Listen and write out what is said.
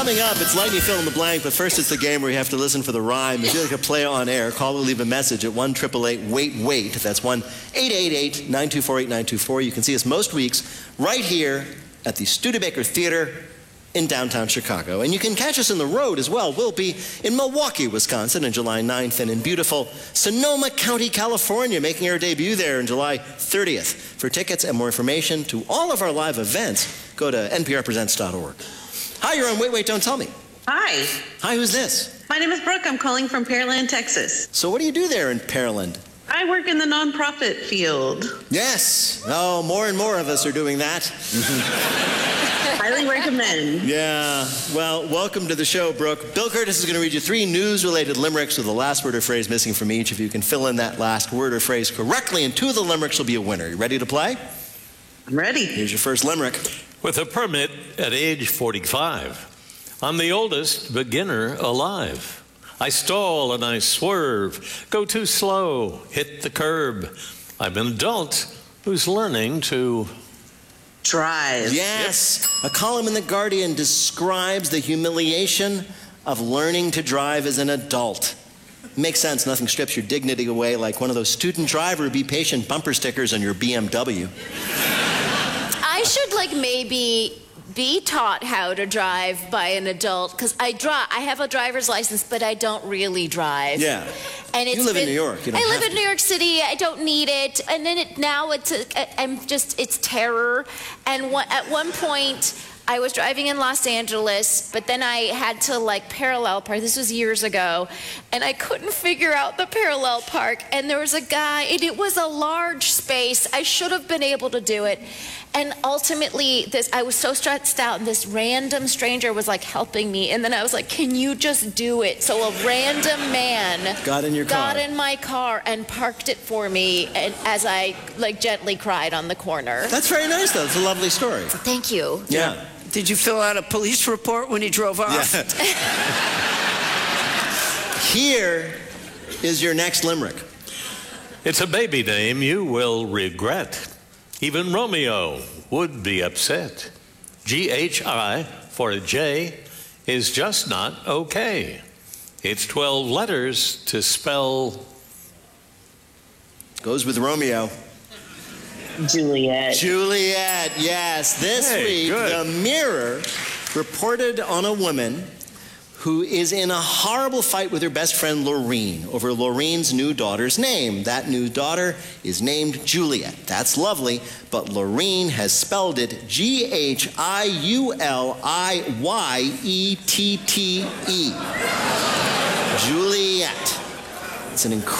Coming up, it's Lightning Fill in the Blank, but first it's the game where you have to listen for the rhyme. If you'd like to play on air, call or leave a message at 1-888-WAIT-WAIT. That's 1-888-924-8924. You can see us most weeks right here at the Studebaker Theater in downtown Chicago. And you can catch us on the road as well. We'll be in Milwaukee, Wisconsin on July 9th and in beautiful Sonoma County, California, making our debut there on July 30th. For tickets and more information to all of our live events, go to nprpresents.org. Hi, you're on Wait, Wait, Don't Tell Me. Hi. Hi, who's this? My name is Brooke. I'm calling from Pearland, Texas. So what do you do there in Pearland? I work in the nonprofit field. Yes. Oh, more and more of us are doing that. Highly recommend. Yeah. Well, welcome to the show, Brooke. Bill Curtis is going to read you 3 news-related limericks with the last word or phrase missing from each. If you can fill in that last word or phrase correctly, and 2 of the limericks will be a winner. You ready to play? I'm ready. Here's your first limerick. With a permit at age 45, I'm the oldest beginner alive. I stall and I swerve, go too slow, hit the curb. I'm an adult who's learning to Drive. Yes. Yep. A column in The Guardian describes the humiliation of learning to drive as an adult. Makes sense. Nothing strips your dignity away like one of those student driver be patient bumper stickers on your BMW. I should maybe be taught how to drive by an adult, because I have a driver's license, but I don't really drive. Yeah. And you live in New York. I live in New York City. I don't need it. And then it's terror. And at one point, I was driving in Los Angeles, but then I had to parallel park. This was years ago, and I couldn't figure out the parallel park. And there was a guy, and it was a large space. I should have been able to do it. And ultimately, I was so stressed out, and this random stranger was helping me. And then I was like, "Can you just do it?" So a random man got in my car and parked it for me, and as I gently cried on the corner. That's very nice, though. It's a lovely story. Thank you. Yeah. Did you fill out a police report when he drove off? Yeah. Here is your next limerick. It's a baby name you will regret. Even Romeo would be upset. G-H-I for a J is just not okay. It's 12 letters to spell. Goes with Romeo. Juliet. Juliet, yes. This week, good. The Mirror reported on a woman who is in a horrible fight with her best friend Lorene over Lorene's new daughter's name. That new daughter is named Juliet. That's lovely, but Lorene has spelled it G-H-I-U-L-I-Y-E-T-T-E. Juliet. It's an incredible